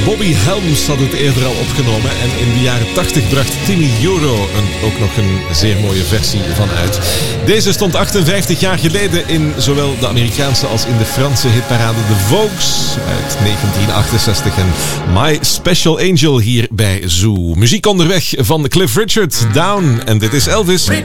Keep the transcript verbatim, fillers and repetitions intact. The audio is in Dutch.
Bobby Helms had het eerder al opgenomen en in de jaren tachtig bracht Timmy Euro een, ook nog een zeer mooie versie van uit. Deze stond achtenvijftig jaar geleden in zowel de Amerikaanse als in de Franse hitparade The Vogues uit negentien achtenzestig. En My Special Angel hier bij Zoo. Muziek onderweg van Cliff Richard, Down. En dit is Elvis.